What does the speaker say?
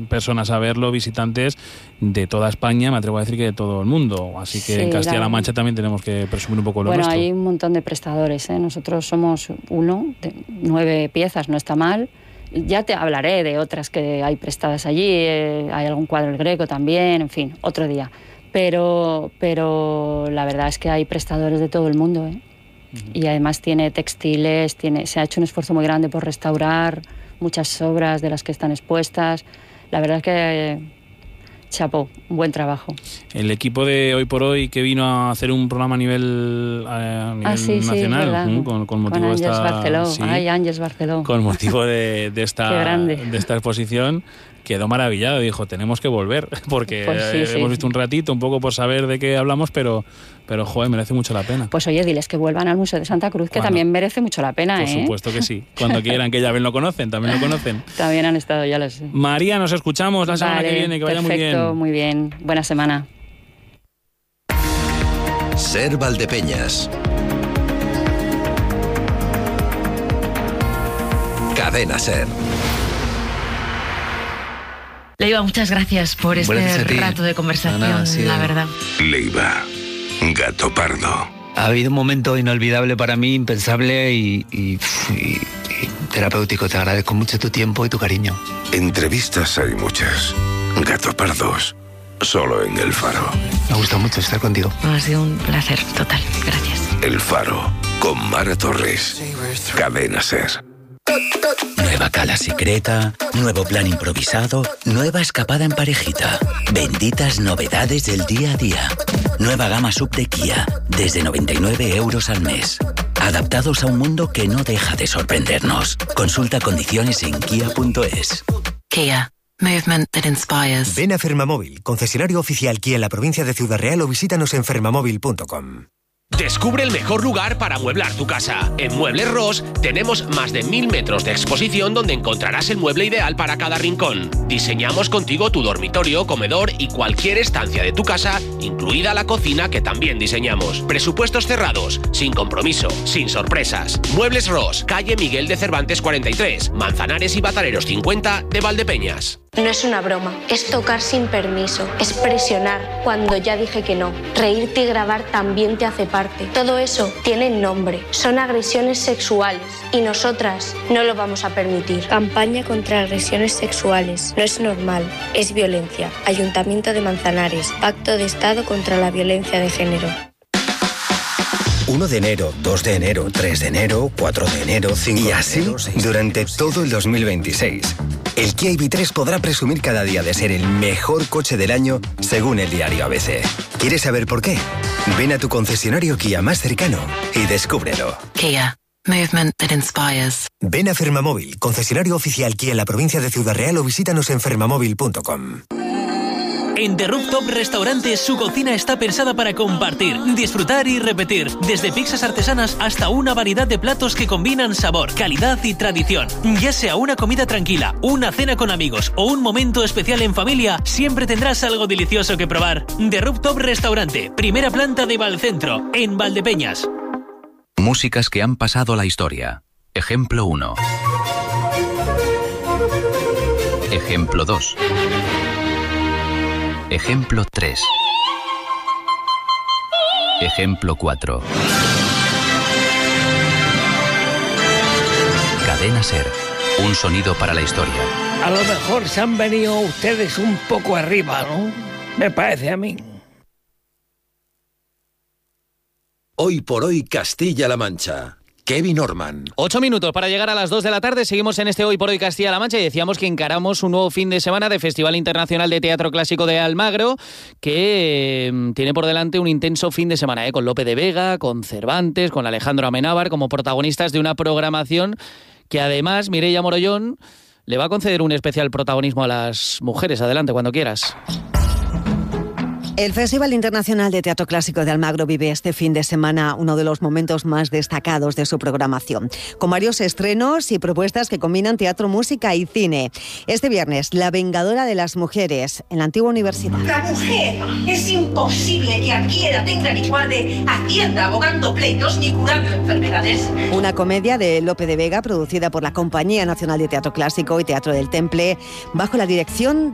personas a verlo, visitantes de toda España, me atrevo a decir que de todo el mundo. Así que en Castilla-La Mancha también tenemos que presumir un poco lo nuestro. Bueno, hay un montón de prestadores, ¿eh? Nosotros somos uno de 9 piezas, no está mal. Ya te hablaré de otras que hay prestadas allí, hay algún cuadro del Greco también, en fin, otro día. Pero la verdad es que hay prestadores de todo el mundo, ¿eh? Y además tiene textiles, se ha hecho un esfuerzo muy grande por restaurar muchas obras de las que están expuestas. La verdad es que chapó, un buen trabajo. El equipo de Hoy por Hoy que vino a hacer un programa a nivel nacional, con motivo de esta Barceló. Sí, Ángels Barceló. Con motivo de esta exposición, quedó maravillado. Dijo, tenemos que volver, porque hemos visto un ratito, un poco por saber de qué hablamos, pero joder, merece mucho la pena. Pues oye, diles que vuelvan al Museo de Santa Cruz, que también merece mucho la pena, Por supuesto que sí. Cuando quieran, que ya ven, también lo conocen. También han estado, ya lo sé. María, nos escuchamos la semana que viene, que vaya muy bien. Perfecto, muy bien. Buena semana. Ser Valdepeñas. Cadena Ser. Leiva, muchas gracias por este rato de conversación, la verdad. Leiva, gato pardo. Ha habido un momento inolvidable para mí, impensable y terapéutico. Te agradezco mucho tu tiempo y tu cariño. Entrevistas hay muchas. Gato pardos, solo en El Faro. Me ha gustado mucho estar contigo. Ha sido un placer total, gracias. El Faro, con Mara Torres. Cadena Ser. Nueva cala secreta, nuevo plan improvisado, nueva escapada en parejita. Benditas novedades del día a día. Nueva gama sub de Kia, desde 99 euros al mes. Adaptados a un mundo que no deja de sorprendernos. Consulta condiciones en kia.es. Kia. Movement that inspires. Ven a Fermamóvil, concesionario oficial Kia en la provincia de Ciudad Real, o visítanos en fermamóvil.com. Descubre el mejor lugar para amueblar tu casa. En Muebles Ross tenemos más de 1000 metros de exposición donde encontrarás el mueble ideal para cada rincón. Diseñamos contigo tu dormitorio, comedor y cualquier estancia de tu casa, incluida la cocina que también diseñamos. Presupuestos cerrados, sin compromiso, sin sorpresas. Muebles Ross, calle Miguel de Cervantes 43, Manzanares y Batareros 50 de Valdepeñas. No es una broma, es tocar sin permiso, es presionar cuando ya dije que no. Reírte y grabar también te hace parte. Todo eso tiene nombre, son agresiones sexuales y nosotras no lo vamos a permitir. Campaña contra agresiones sexuales. No es normal, es violencia. Ayuntamiento de Manzanares, Pacto de Estado contra la Violencia de Género. 1 de enero, 2 de enero, 3 de enero, 4 de enero, 5 de enero... Y así, durante todo el 2026. El Kia EV3 podrá presumir cada día de ser el mejor coche del año, según el diario ABC. ¿Quieres saber por qué? Ven a tu concesionario Kia más cercano y descúbrelo. Kia. Movement that inspires. Ven a Fermamóvil, concesionario oficial Kia en la provincia de Ciudad Real, o visítanos en fermamóvil.com. En The Rooftop Restaurante, su cocina está pensada para compartir, disfrutar y repetir. Desde pizzas artesanas hasta una variedad de platos que combinan sabor, calidad y tradición. Ya sea una comida tranquila, una cena con amigos o un momento especial en familia, siempre tendrás algo delicioso que probar. The Rooftop Restaurante, primera planta de Valcentro, en Valdepeñas. Músicas que han pasado a la historia. Ejemplo 1. Ejemplo 2. Ejemplo 3. Ejemplo 4. Cadena Ser. Un sonido para la historia. A lo mejor se han venido ustedes un poco arriba, ¿no? Me parece a mí. Hoy por hoy Castilla-La Mancha. Kevin Orman. 8 minutos para llegar a las 2 de la tarde. Seguimos en este Hoy por Hoy Castilla-La Mancha y decíamos que encaramos un nuevo fin de semana de Festival Internacional de Teatro Clásico de Almagro, que tiene por delante un intenso fin de semana, con Lope de Vega, con Cervantes, con Alejandro Amenábar como protagonistas de una programación que además Mireia Morollón le va a conceder un especial protagonismo a las mujeres. Adelante, cuando quieras. El Festival Internacional de Teatro Clásico de Almagro vive este fin de semana uno de los momentos más destacados de su programación, con varios estrenos y propuestas que combinan teatro, música y cine. Este viernes, La Vengadora de las Mujeres, en la antigua universidad. La mujer es imposible que adquiera, tenga ni igual de hacienda, abogando pleitos ni curando enfermedades. Una comedia de Lope de Vega, producida por la Compañía Nacional de Teatro Clásico y Teatro del Temple, bajo la dirección